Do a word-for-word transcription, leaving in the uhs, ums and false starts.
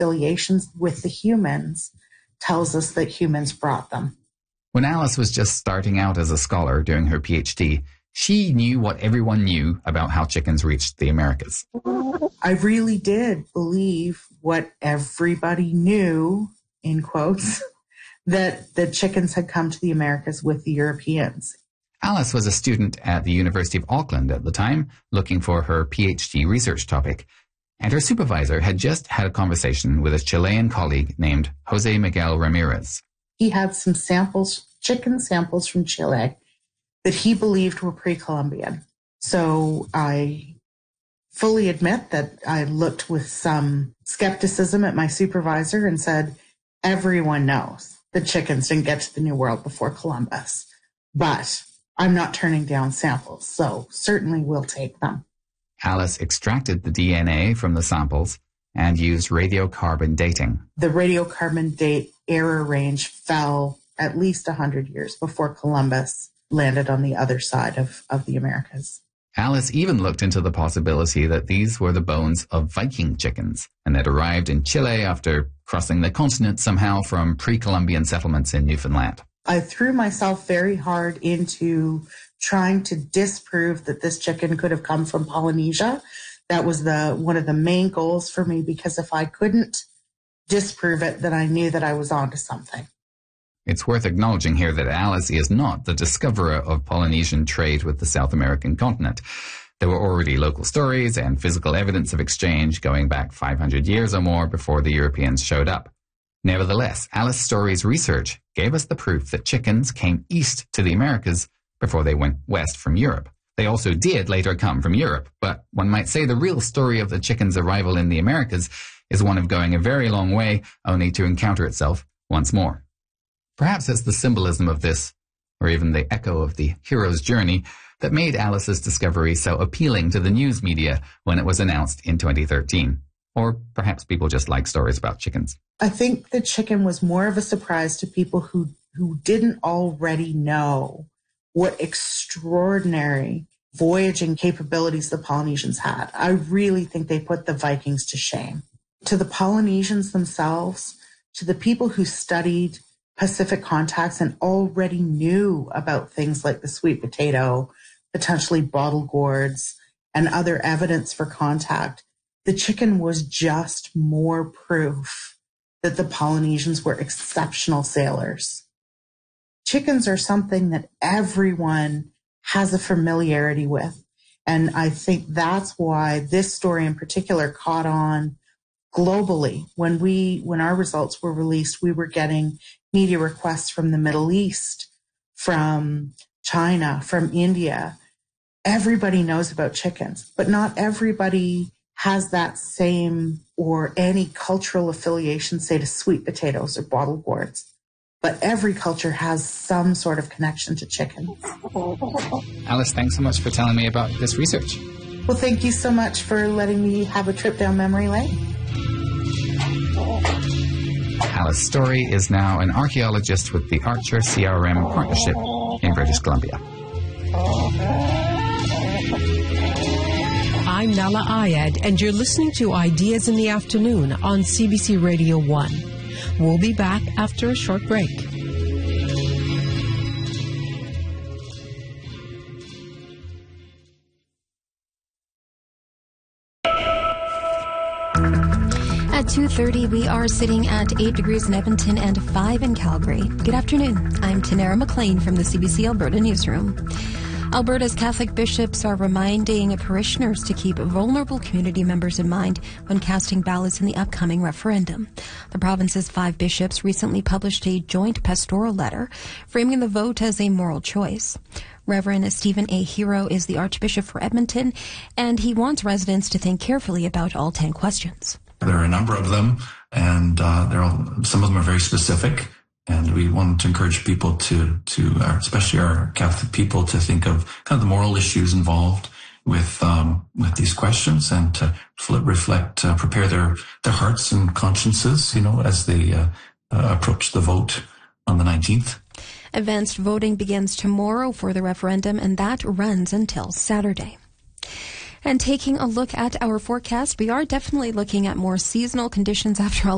affiliations with the humans tells us that humans brought them. When Alice was just starting out as a scholar doing her PhD, she knew what everyone knew about how chickens reached the Americas. I really did believe what everybody knew, in quotes, that the chickens had come to the Americas with the Europeans. Alice was a student at the University of Auckland at the time, looking for her PhD research topic, and her supervisor had just had a conversation with a Chilean colleague named Jose Miguel Ramirez. He had some samples, chicken samples from Chile, that he believed were pre-Columbian. So I fully admit that I looked with some skepticism at my supervisor and said, everyone knows that chickens didn't get to the New World before Columbus, but I'm not turning down samples, so certainly we'll take them. Alice extracted the D N A from the samples and used radiocarbon dating. The radiocarbon date error range fell at least one hundred years before Columbus landed on the other side of, of the Americas. Alice even looked into the possibility that these were the bones of Viking chickens and had arrived in Chile after crossing the continent somehow from pre-Columbian settlements in Newfoundland. I threw myself very hard into trying to disprove that this chicken could have come from Polynesia. That was the one of the main goals for me, because if I couldn't disprove it, then I knew that I was onto something. It's worth acknowledging here that Alice is not the discoverer of Polynesian trade with the South American continent. There were already local stories and physical evidence of exchange going back five hundred years or more before the Europeans showed up. Nevertheless, Alice Story's research gave us the proof that chickens came east to the Americas before they went west from Europe. They also did later come from Europe, but one might say the real story of the chicken's arrival in the Americas is one of going a very long way only to encounter itself once more. Perhaps it's the symbolism of this, or even the echo of the hero's journey, that made Alice's discovery so appealing to the news media when it was announced in twenty thirteen. Or perhaps people just like stories about chickens. I think the chicken was more of a surprise to people who, who didn't already know what extraordinary voyaging capabilities the Polynesians had. I really think they put the Vikings to shame. To the Polynesians themselves, to the people who studied Pacific contacts and already knew about things like the sweet potato, potentially bottle gourds, and other evidence for contact, the chicken was just more proof that the Polynesians were exceptional sailors. Chickens are something that everyone has a familiarity with. And I think that's why this story in particular caught on globally. When we, when our results were released, we were getting media requests from the Middle East, from China, from India. Everybody knows about chickens, but not everybody has that same or any cultural affiliation, say, to sweet potatoes or bottle gourds. But every culture has some sort of connection to chickens. Alice, thanks so much for telling me about this research. Well, thank you so much for letting me have a trip down memory lane. Alice Story is now an archaeologist with the Archer C R M Partnership in British Columbia. I'm Nala Ayed, and you're listening to Ideas in the Afternoon on C B C Radio one. We'll be back after a short break. At two thirty, we are sitting at eight degrees in Edmonton and five in Calgary. Good afternoon. I'm Tanara McLean from the C B C Alberta Newsroom. Alberta's Catholic bishops are reminding parishioners to keep vulnerable community members in mind when casting ballots in the upcoming referendum. The province's five bishops recently published a joint pastoral letter framing the vote as a moral choice. Reverend Stephen A. Hero is the Archbishop for Edmonton, and he wants residents to think carefully about all ten questions. There are a number of them, and uh, they're all, some of them are very specific. And we want to encourage people to, to uh, especially our Catholic people, to think of kind of the moral issues involved with um, with these questions, and to reflect, uh, prepare their their hearts and consciences, you know, as they uh, uh, approach the vote on the nineteenth. Advanced voting begins tomorrow for the referendum, and that runs until Saturday. And taking a look at our forecast, we are definitely looking at more seasonal conditions after all.